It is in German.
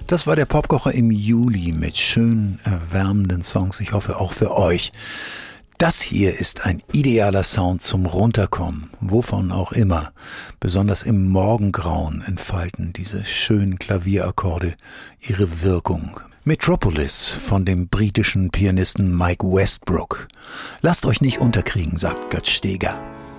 Das war der Popkocher im Juli mit schönen, erwärmenden Songs. Ich hoffe auch für euch. Das hier ist ein idealer Sound zum Runterkommen, wovon auch immer. Besonders im Morgengrauen entfalten diese schönen Klavierakkorde ihre Wirkung. Metropolis von dem britischen Pianisten Mike Westbrook. Lasst euch nicht unterkriegen, sagt Götz Steger.